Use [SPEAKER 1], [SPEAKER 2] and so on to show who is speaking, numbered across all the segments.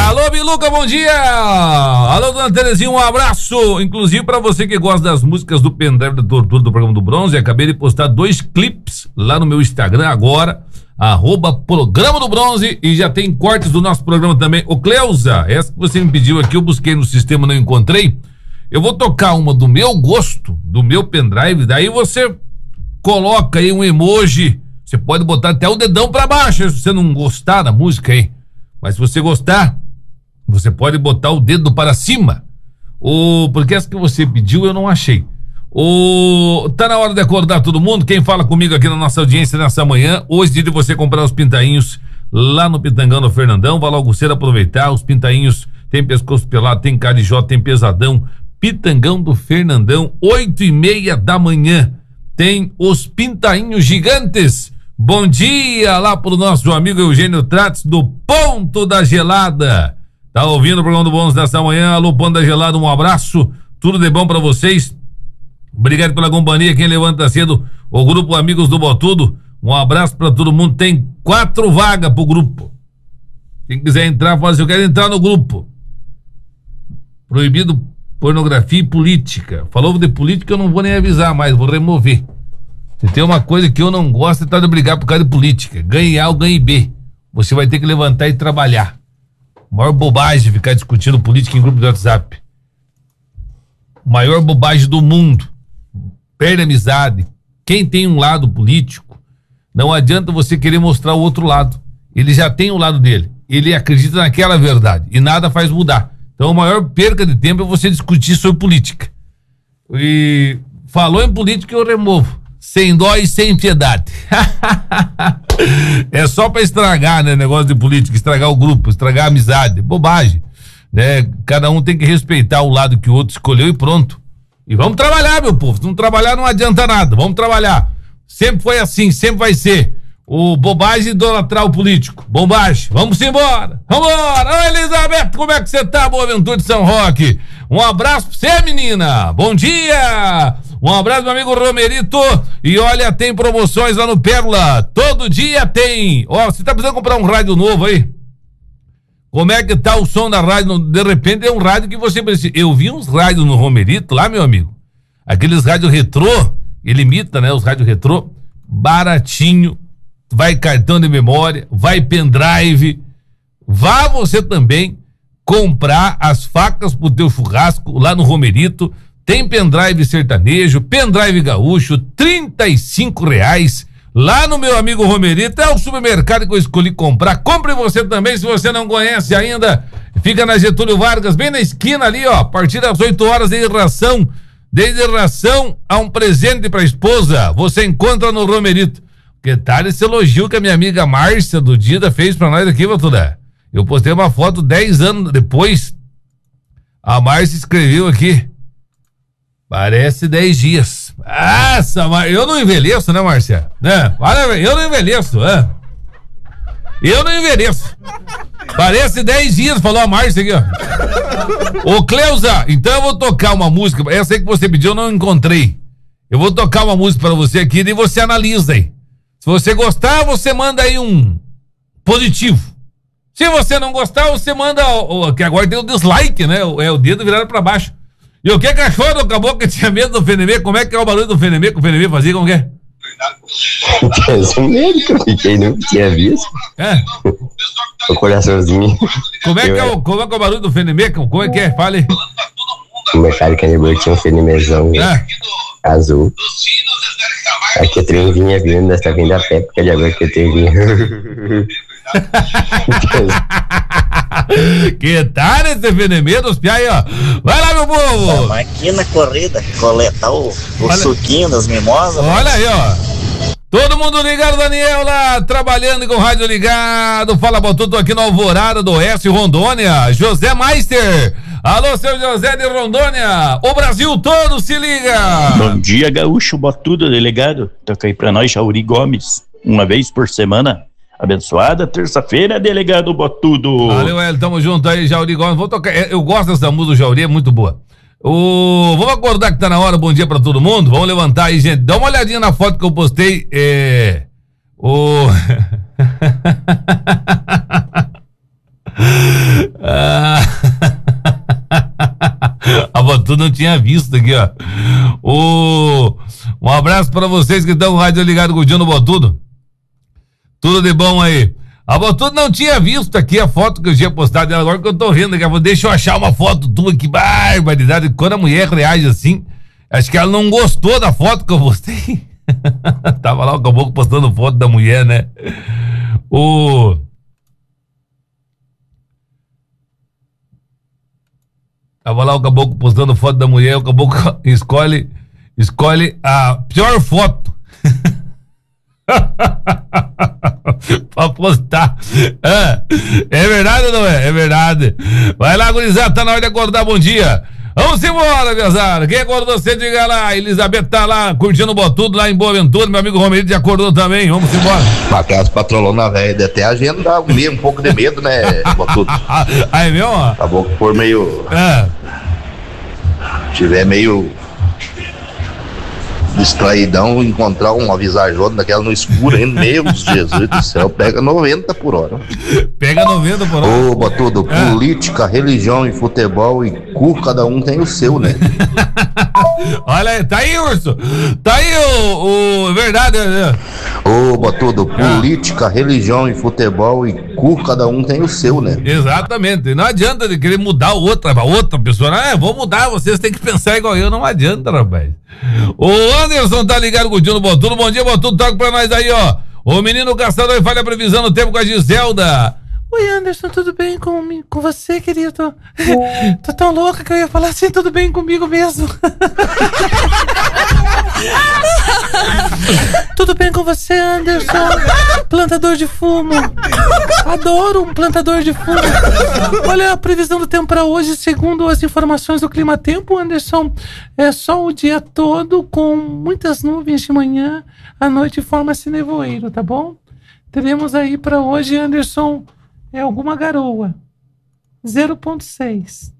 [SPEAKER 1] Alô, Biluca, bom dia! Alô, dona Terezinha, um abraço! Inclusive pra você que gosta das músicas do pendrive da tortura do programa do Bronze, acabei de postar 2 clipes lá no meu Instagram agora, @programa do Bronze, e já tem cortes do nosso programa também. Ô Cleusa, essa que você me pediu aqui, eu busquei no sistema, não encontrei. Eu vou tocar uma do meu gosto, do meu pendrive, daí você coloca aí um emoji, você pode botar até o dedão pra baixo, se você não gostar da música aí. Mas se você gostar, você pode botar o dedo para cima. Porque essa que você pediu eu não achei. Tá na hora de acordar todo mundo. Quem fala comigo aqui na nossa audiência nessa manhã, hoje dia de você comprar os pintainhos lá no Pitangão do Fernandão. Vai logo cedo aproveitar. Os pintainhos tem pescoço pelado, tem carijó, tem pesadão. Pitangão do Fernandão, 8:30 da manhã. Tem os pintainhos gigantes. Bom dia lá pro nosso amigo Eugênio Trates do Ponto da Gelada. Tá ouvindo o programa do Bônus dessa manhã? Alô, Ponto da Gelada, um abraço. Tudo de bom pra vocês. Obrigado pela companhia. Quem levanta cedo, o grupo Amigos do Botudo. Um abraço pra todo mundo. Tem 4 vagas pro grupo. Quem quiser entrar, fala assim: eu quero entrar no grupo. Proibido pornografia e política. Falou de política, eu não vou nem avisar mais, vou remover. Se tem uma coisa que eu não gosto, é estar de brigar por causa de política. Ganhe A ou ganhe B. Você vai ter que levantar e trabalhar. Maior bobagem ficar discutindo política em grupo de WhatsApp. Maior bobagem do mundo. Perde amizade. Quem tem um lado político, não adianta você querer mostrar o outro lado. Ele já tem o lado dele. Ele acredita naquela verdade e nada faz mudar. Então a maior perca de tempo é você discutir sobre política. E falou em política, eu removo. Sem dó e sem piedade. É só pra estragar, né? Negócio de política, estragar o grupo, estragar a amizade. Bobagem, né? Cada um tem que respeitar o lado que o outro escolheu e pronto. E vamos trabalhar, meu povo. Se não trabalhar, não adianta nada. Vamos trabalhar. Sempre foi assim, sempre vai ser. O bobagem idolatrar o político. Bobagem. Vamos embora. Vambora. Oi, Elizabeth, como é que você tá? Boa Ventura de São Roque. Um abraço pra você, menina. Bom dia. Um abraço, meu amigo Romerito. E olha, tem promoções lá no Pérola. Todo dia tem. Ó, você tá precisando comprar um rádio novo aí? Como é que tá o som da rádio? De repente é um rádio que você precisa. Eu vi uns rádios no Romerito lá, meu amigo. Aqueles rádios retrô. Ele imita, né? Os rádios retrô. Baratinho. Vai cartão de memória. Vai pendrive. Vá você também comprar as facas pro teu churrasco lá no Romerito. Tem pendrive sertanejo, pendrive gaúcho, R$35. Lá no meu amigo Romerito, é o supermercado que eu escolhi comprar. Compre você também, se você não conhece ainda. Fica na Getúlio Vargas, bem na esquina ali, ó. A partir das 8 horas, desde ração a um presente pra esposa. Você encontra no Romerito. Que tal esse elogio que a minha amiga Márcia do Dida fez pra nós aqui, Botuda? Eu postei uma foto 10 anos depois. A Márcia escreveu aqui. Parece 10 dias. Eu não envelheço, né, Márcia? Né? Eu não envelheço. Eu não envelheço. Parece 10 dias, falou a Márcia aqui, ó. Ô, Cleusa, então eu vou tocar uma música. Essa aí que você pediu eu não encontrei. Eu vou tocar uma música pra você aqui e você analisa aí. Se você gostar, você manda aí um positivo. Se você não gostar, você manda que agora tem o dislike, né? É o dedo virado pra baixo. E o que cachorro acabou que tinha medo do Fenemê? Como é que é o barulho do Fenemê que o Fenemê fazia? Como que é?
[SPEAKER 2] Tem medo que eu fiquei, não tinha visto.
[SPEAKER 1] É?
[SPEAKER 2] O coraçãozinho.
[SPEAKER 1] Como é que é o barulho do Fenemê? Como é que é? Fale.
[SPEAKER 2] O mercado Canibor tinha um Fenemezão azul. Aqui o trem vinha vindo, nós tá vindo a pé, porque de agora que o trem vinha.
[SPEAKER 1] Que tal esse Fenemê dos piá aí, ó? Vai lá, meu povo!
[SPEAKER 3] Máquina corrida, coletar o suquinho das mimosas.
[SPEAKER 1] Olha aí, ó. Todo mundo ligado, Daniel lá, trabalhando com o rádio ligado. Fala, Botudo, aqui na Alvorada do Oeste, Rondônia. José Meister. Alô, seu José de Rondônia. O Brasil todo se liga.
[SPEAKER 4] Bom dia, gaúcho, Botudo, delegado. Toca aí pra nós, Jauri Gomes. Uma vez por semana. Abençoada terça-feira, delegado Botudo.
[SPEAKER 1] Valeu, El, tamo junto aí, Jauri Gomes. Vou tocar, eu gosto dessa música do Jauri, é muito boa. Vamos acordar que tá na hora, bom dia pra todo mundo. Vamos levantar aí, gente. Dá uma olhadinha na foto que eu postei. Botudo não tinha visto aqui, ó. Um abraço pra vocês que estão com o rádio ligado com o Dino Botudo. Tudo de bom aí. A Botudo não tinha visto aqui a foto que eu tinha postado dela, agora que eu tô rindo, deixa eu achar uma foto tua, que barbaridade. Quando a mulher reage assim, acho que ela não gostou da foto que eu postei. Tava lá o caboclo postando foto da mulher, né? Tava lá o caboclo postando foto da mulher, o caboclo escolhe a pior foto pra postar. É verdade ou não é? É verdade. Vai lá, gurizada, tá na hora de acordar, bom dia. Vamos embora, Bezara. Quem acordou você, diga lá. Elizabeth tá lá curtindo o Botudo lá em Boa Ventura. Meu amigo Romerito já acordou também. Vamos embora.
[SPEAKER 5] Aquelas patrolonas velhas, até a gente dá um pouco de medo, né, Botudo?
[SPEAKER 1] Aí, meu?
[SPEAKER 5] Acabou que for meio. Tiver meio distraidão, encontrar uma visagem daquela no escuro ainda, meu Jesus do céu, pega 90 por hora.
[SPEAKER 1] Pega 90 por hora.
[SPEAKER 5] Ô, Botudo, política, religião e futebol e cu, cada um tem o seu, né?
[SPEAKER 1] Olha aí, tá aí, Urso. Tá aí o verdade.
[SPEAKER 5] Ô, Botudo, política, religião e futebol e cu, cada um tem o seu, né?
[SPEAKER 1] Exatamente. Não adianta de querer mudar outra pessoa. Vou mudar, vocês têm que pensar igual eu. Não adianta, rapaz. O Anderson tá ligado com o Dino Botudo. Bom dia, Botudo. Toca pra nós aí, ó. O menino caçador fala a previsão do tempo com a Giselda.
[SPEAKER 6] Oi, Anderson, tudo bem com você, querido? Tô tão louca que eu ia falar assim, tudo bem comigo mesmo. Tudo bem com você, Anderson? Plantador de fumo. Adoro um plantador de fumo. Olha a previsão do tempo para hoje, segundo as informações do Clima Tempo, Anderson. É sol o dia todo, com muitas nuvens de manhã. À noite forma-se nevoeiro, tá bom? Teremos aí para hoje, Anderson, alguma garoa. 0,6.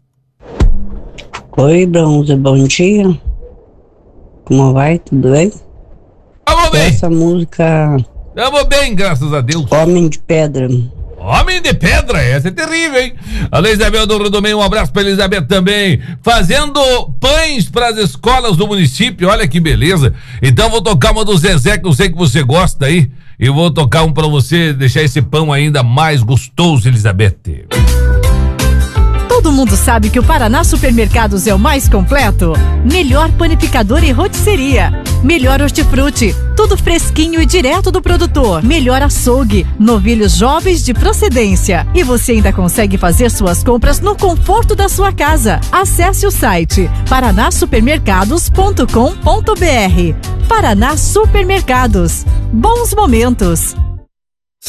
[SPEAKER 7] Oi, Bronze, bom dia. Como vai? Tudo bem?
[SPEAKER 1] Tamo bem.
[SPEAKER 7] Essa música...
[SPEAKER 1] Tamo bem, graças a Deus.
[SPEAKER 7] Homem de Pedra.
[SPEAKER 1] Homem de Pedra, essa é terrível, hein? A Elizabeth do Rodomém, um abraço pra Elizabeth também. Fazendo pães pras escolas do município, olha que beleza. Então vou tocar uma do Zezé, que eu sei que você gosta aí. E vou tocar um pra você, deixar esse pão ainda mais gostoso, Elizabeth.
[SPEAKER 8] Todo mundo sabe que o Paraná Supermercados é o mais completo. Melhor panificador e rotisseria. Melhor hortifruti, tudo fresquinho e direto do produtor. Melhor açougue, novilhos jovens de procedência. E você ainda consegue fazer suas compras no conforto da sua casa. Acesse o site paranasupermercados.com.br. Paraná Supermercados. Bons momentos.